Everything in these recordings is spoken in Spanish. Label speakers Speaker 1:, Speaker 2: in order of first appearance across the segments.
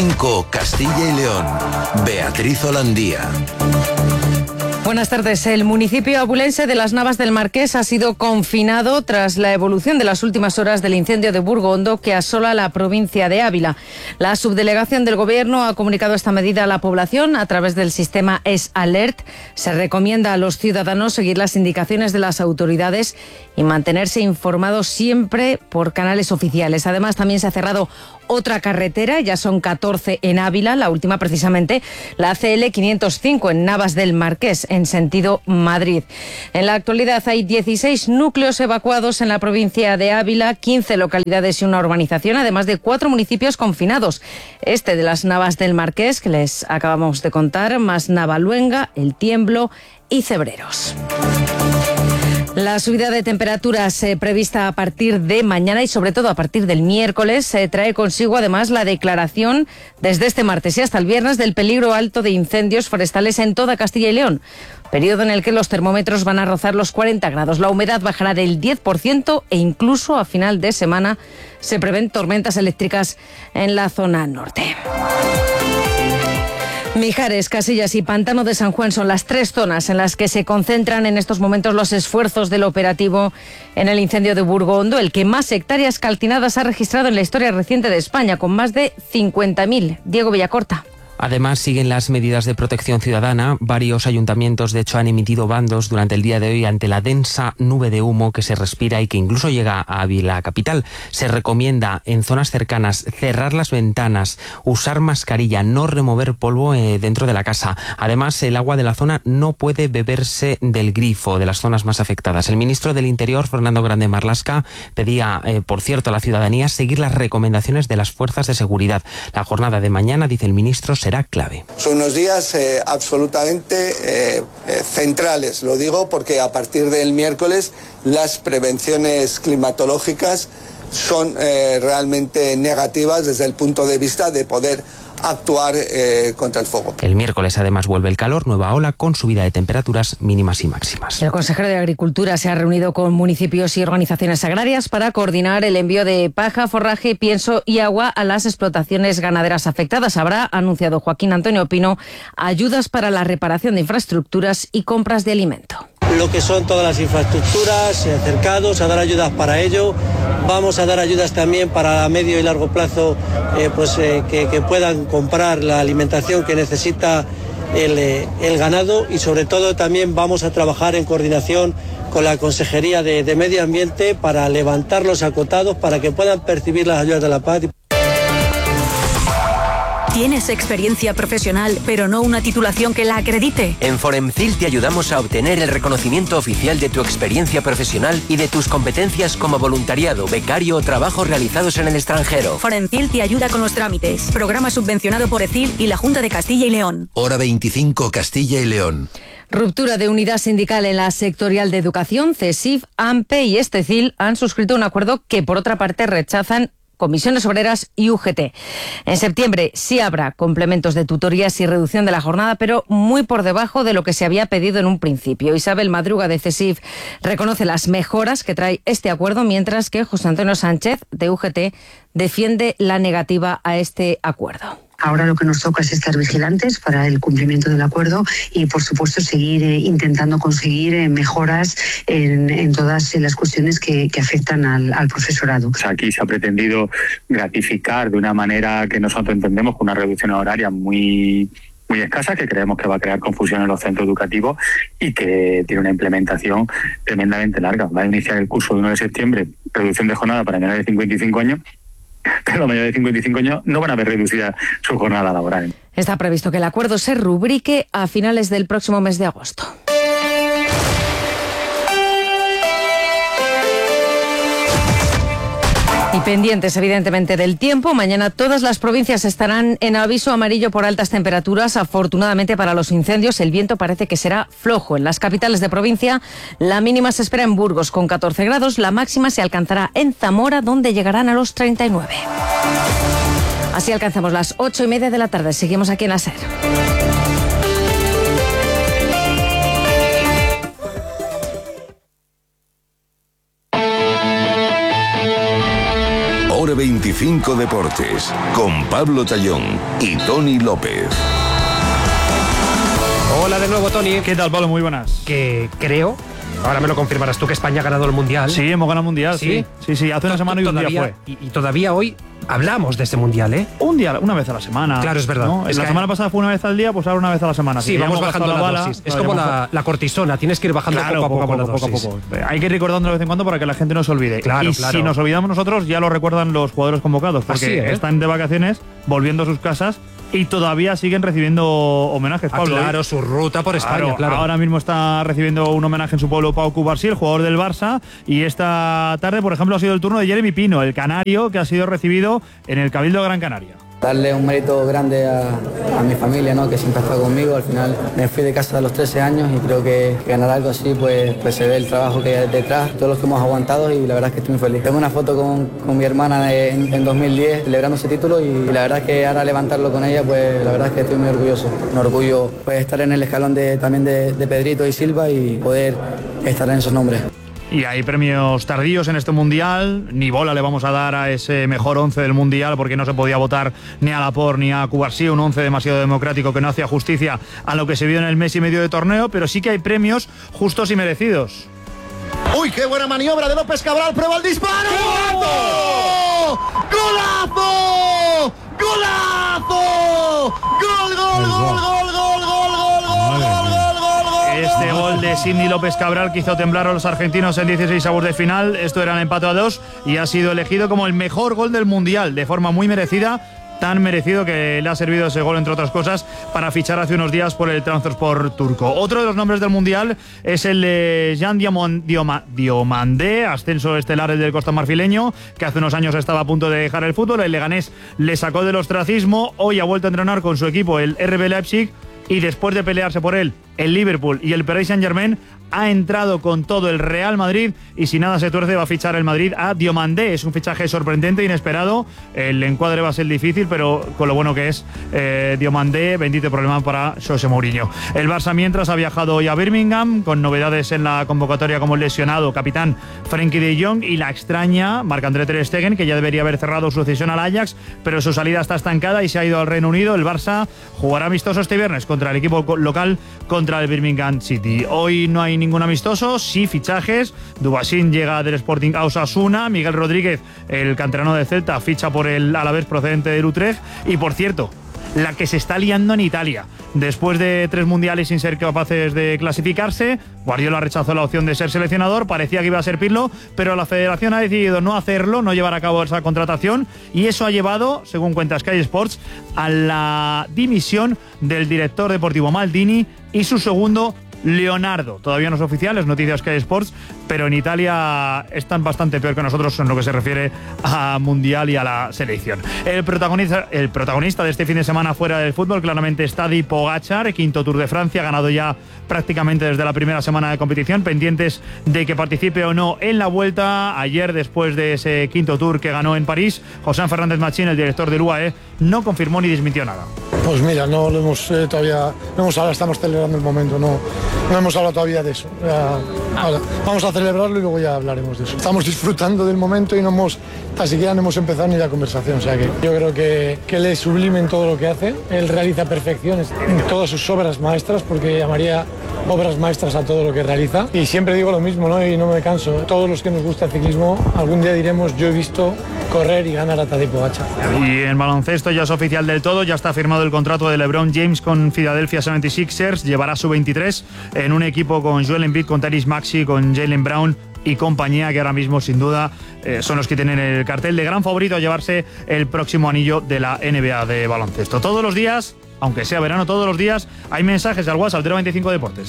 Speaker 1: 25 Castilla y León. Beatriz Olandía.
Speaker 2: Buenas tardes. El municipio abulense de Las Navas del Marqués ha sido confinado tras la evolución de las últimas horas del incendio de Burgondo que asola la provincia de Ávila. La subdelegación del Gobierno ha comunicado esta medida a la población a través del sistema Es-Alert. Se recomienda a los ciudadanos seguir las indicaciones de las autoridades y mantenerse informados siempre por canales oficiales. Además, también se ha cerrado otra carretera, ya son 14 en Ávila, la última precisamente la ACL 505 en Navas del Marqués, en sentido Madrid. En la actualidad hay 16 núcleos evacuados en la provincia de Ávila, 15 localidades y una urbanización, además de 4 municipios confinados. Este de las Navas del Marqués, que les acabamos de contar, más Navaluenga, El Tiemblo y Cebreros. La subida de temperaturas prevista a partir de mañana y sobre todo a partir del miércoles trae consigo además la declaración desde este martes y hasta el viernes del peligro alto de incendios forestales en toda Castilla y León, periodo en el que los termómetros van a rozar los 40 grados. La humedad bajará del 10% e incluso a final de semana se prevén tormentas eléctricas en la zona norte. Mijares, Casillas y Pantano de San Juan son las 3 zonas en las que se concentran en estos momentos los esfuerzos del operativo en el incendio de Burgondo, el que más hectáreas calcinadas ha registrado en la historia reciente de España, con más de 50.000. Diego Villacorta.
Speaker 3: Además, siguen las medidas de protección ciudadana. Varios ayuntamientos, de hecho, han emitido bandos durante el día de hoy ante la densa nube de humo que se respira y que incluso llega a Ávila capital. Se recomienda en zonas cercanas cerrar las ventanas, usar mascarilla, no remover polvo dentro de la casa. Además, el agua de la zona no puede beberse del grifo de las zonas más afectadas. El ministro del Interior, Fernando Grande Marlaska, pedía, por cierto, a la ciudadanía seguir las recomendaciones de las fuerzas de seguridad. La jornada de mañana, dice el ministro, será clave.
Speaker 4: Son unos días absolutamente centrales, lo digo porque a partir del miércoles las prevenciones climatológicas son realmente negativas desde el punto de vista de poder actuar contra el fuego.
Speaker 3: El miércoles además vuelve el calor, nueva ola con subida de temperaturas mínimas y máximas.
Speaker 2: El consejero de Agricultura se ha reunido con municipios y organizaciones agrarias para coordinar el envío de paja, forraje, pienso y agua a las explotaciones ganaderas afectadas. Habrá, anunciado Joaquín Antonio Pino, ayudas para la reparación de infraestructuras y compras de alimento.
Speaker 5: Lo que son todas las infraestructuras, cercados, a dar ayudas para ello. Vamos a dar ayudas también para a medio y largo plazo, que puedan comprar la alimentación que necesita el ganado, y sobre todo también vamos a trabajar en coordinación con la Consejería de Medio Ambiente para levantar los acotados para que puedan percibir las ayudas de la PAC.
Speaker 6: ¿Tienes experiencia profesional, pero no una titulación que la acredite?
Speaker 7: En Foremcil te ayudamos a obtener el reconocimiento oficial de tu experiencia profesional y de tus competencias como voluntariado, becario o trabajos realizados en el extranjero.
Speaker 6: Foremcil te ayuda con los trámites. Programa subvencionado por ECIL y la Junta de Castilla y León.
Speaker 1: Hora 25 Castilla y León.
Speaker 2: Ruptura de unidad sindical en la sectorial de educación. CESIF, AMPE y Estecil han suscrito un acuerdo que, por otra parte, rechazan Comisiones Obreras y UGT. En septiembre sí habrá complementos de tutorías y reducción de la jornada, pero muy por debajo de lo que se había pedido en un principio. Isabel Madruga, de CESIF, reconoce las mejoras que trae este acuerdo, mientras que José Antonio Sánchez, de UGT, defiende la negativa a este acuerdo.
Speaker 8: Ahora lo que nos toca es estar vigilantes para el cumplimiento del acuerdo y, por supuesto, seguir intentando conseguir mejoras en todas las cuestiones que afectan al profesorado.
Speaker 9: Aquí se ha pretendido gratificar de una manera que nosotros entendemos con una reducción horaria muy escasa, que creemos que va a crear confusión en los centros educativos y que tiene una implementación tremendamente larga. Va a iniciar el curso el 1 de septiembre, reducción de jornada para menores de 55 años, pero los mayores de 55 años no van a ver reducida su jornada laboral.
Speaker 2: Está previsto que el acuerdo se rubrique a finales del próximo mes de agosto. Y pendientes, evidentemente, del tiempo. Mañana todas las provincias estarán en aviso amarillo por altas temperaturas. Afortunadamente para los incendios, el viento parece que será flojo. En las capitales de provincia, la mínima se espera en Burgos con 14 grados. La máxima se alcanzará en Zamora, donde llegarán a los 39. Así alcanzamos las 8:30 de la tarde. Seguimos aquí en la SER.
Speaker 1: Hora 25. 25 Deportes, con Pablo Tallón y Tony López.
Speaker 10: Hola de nuevo, Tony.
Speaker 11: ¿Qué tal, Pablo? Muy buenas.
Speaker 10: Que creo, ahora me lo confirmarás tú, que España ha ganado el Mundial.
Speaker 11: Sí, hemos ganado el Mundial, sí. Hace una semana y un día fue.
Speaker 10: Y todavía hoy hablamos de este Mundial, ¿eh?
Speaker 11: Un día, una vez a la semana.
Speaker 10: Claro, es verdad.
Speaker 11: ¿No? La semana pasada fue una vez al día, pues ahora una vez a la semana.
Speaker 10: Sí, vamos bajando la dosis. Es como la cortisona, tienes que ir bajando poco a poco la dosis.
Speaker 11: Hay que ir recordando de vez en cuando para que la gente no se olvide.
Speaker 10: Claro.
Speaker 11: Si nos olvidamos nosotros, ya lo recuerdan los jugadores convocados, porque están de vacaciones, volviendo a sus casas, y todavía siguen recibiendo homenajes, Pablo.
Speaker 10: Claro, su ruta por España, claro.
Speaker 11: Ahora mismo está recibiendo un homenaje en su pueblo Pau Cubarsí, el jugador del Barça, y esta tarde, por ejemplo, ha sido el turno de Jeremy Pino, el canario, que ha sido recibido en el Cabildo de Gran Canaria.
Speaker 12: Darle un mérito grande a mi familia, ¿no? Que siempre ha estado conmigo. Al final me fui de casa a los 13 años y creo que ganar algo así pues se ve el trabajo que hay detrás, todos los que hemos aguantado, y la verdad es que estoy muy feliz. Tengo una foto con mi hermana en 2010 celebrando ese título, y la verdad es que ahora levantarlo con ella, pues la verdad es que estoy muy orgulloso. Un orgullo pues estar en el escalón también de Pedrito y Silva y poder estar en esos nombres.
Speaker 11: Y hay premios tardíos en este Mundial. Ni bola le vamos a dar a ese mejor 11 del Mundial, porque no se podía votar ni a Laporte ni a Cubarsí, un 11 demasiado democrático que no hacía justicia a lo que se vio en el mes y medio de torneo, pero sí que hay premios justos y merecidos.
Speaker 13: ¡Uy, qué buena maniobra de López Cabral! ¡Prueba el disparo! ¡Golazo! ¡Golazo! ¡Golazo! ¡Gol, gol, gol, gol, gol, gol, gol, gol, gol!
Speaker 11: Este gol de Sidney López Cabral que hizo temblar a los argentinos en 16 avos de final. Esto era el empate a 2 y ha sido elegido como el mejor gol del Mundial, de forma muy merecida. Tan merecido que le ha servido ese gol, entre otras cosas, para fichar hace unos días por el Trabzonspor turco. Otro de los nombres del Mundial es el de Jean Diomandé, ascenso estelar del costamarfileño, que hace unos años estaba a punto de dejar el fútbol. El Leganés le sacó del ostracismo. Hoy ha vuelto a entrenar con su equipo, el RB Leipzig, y después de pelearse por él, el Liverpool y el Paris Saint-Germain, ha entrado con todo el Real Madrid, y si nada se tuerce va a fichar el Madrid a Diomandé. Es un fichaje sorprendente, inesperado. El encuadre va a ser difícil, pero con lo bueno que es Diomandé, bendito problema para José Mourinho. El Barça, mientras, ha viajado hoy a Birmingham, con novedades en la convocatoria como el lesionado capitán Frenkie de Jong y la extraña Marc-André ter Stegen, que ya debería haber cerrado su cesión al Ajax, pero su salida está estancada y se ha ido al Reino Unido. El Barça jugará amistoso este viernes contra el equipo local, contra el Birmingham City. Hoy no hay ningún amistoso, sí fichajes. Dubasín llega del Sporting a Osasuna. Miguel Rodríguez, el canterano de Celta, ficha por el Alavés procedente del Utrecht. Y por cierto, la que se está liando en Italia. Después de 3 mundiales sin ser capaces de clasificarse, Guardiola rechazó la opción de ser seleccionador. Parecía que iba a ser Pirlo, pero la federación ha decidido no hacerlo, no llevar a cabo esa contratación, y eso ha llevado, según cuenta Sky Sports, a la dimisión del director deportivo Maldini y su segundo, Leonardo. Todavía no es oficial, es noticia Sky Sports, pero en Italia están bastante peor que nosotros en lo que se refiere a Mundial y a la selección. El protagonista de este fin de semana fuera del fútbol claramente es Tadej Pogačar, quinto Tour de Francia, ganado ya prácticamente desde la primera semana de competición, pendientes de que participe o no en la vuelta. Ayer, después de ese quinto Tour que ganó en París, José Fernández Machín, el director del UAE, no confirmó ni desmintió nada.
Speaker 14: Pues mira, no lo hemos todavía, no hemos hablado, estamos celebrando el momento, no hemos hablado todavía de eso. Vamos a celebrarlo y luego ya hablaremos de eso. Estamos disfrutando del momento y ni siquiera hemos empezado ni la conversación. O sea que yo creo que él es sublime en todo lo que hace. Él realiza perfecciones en todas sus obras maestras, porque llamaría obras maestras a todo lo que realiza. Y siempre digo lo mismo, ¿no? Y no me canso. Todos los que nos gusta el ciclismo, algún día diremos: yo he visto correr y ganar a Tadej Pogačar.
Speaker 11: Y en baloncesto ya es oficial del todo, ya está firmado el contrato de LeBron James con Philadelphia 76ers. Llevará su 23 en un equipo con Joel Embiid, con Tyrese Maxey, con Jaylen Brown y compañía, que ahora mismo sin duda son los que tienen el cartel de gran favorito a llevarse el próximo anillo de la NBA de baloncesto. Todos los días, aunque sea verano, todos los días hay mensajes al WhatsApp de 25 Deportes.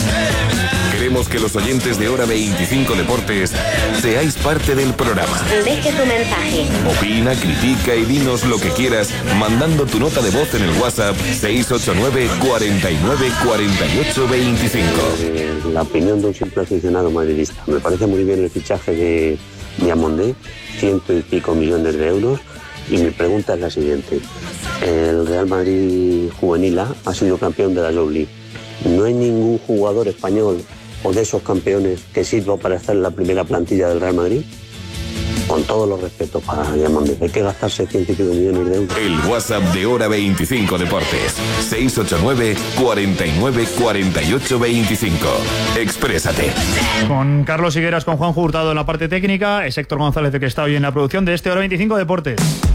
Speaker 1: Queremos que los oyentes de Hora 25 Deportes seáis parte del programa.
Speaker 15: Deje tu mensaje.
Speaker 1: Opina, critica y dinos lo que quieras mandando tu nota de voz en el WhatsApp 689 49 48 25.
Speaker 16: La opinión de un simple aficionado madridista. Me parece muy bien el fichaje de Diomandé, 100 y pico millones de euros. Y mi pregunta es la siguiente: el Real Madrid juvenil A ha sido campeón de la Youth League. ¿No hay ningún jugador español o de esos campeones que sirva para estar en la primera plantilla del Real Madrid? con todos los respetos para Diamondé, hay que gastarse 105 millones de euros.
Speaker 1: El WhatsApp de Hora 25 Deportes, 689 49 48 25. Exprésate.
Speaker 11: Con Carlos Higueras, con Juanjo Hurtado en la parte técnica, es Héctor González el que está hoy en la producción de este Hora 25 Deportes.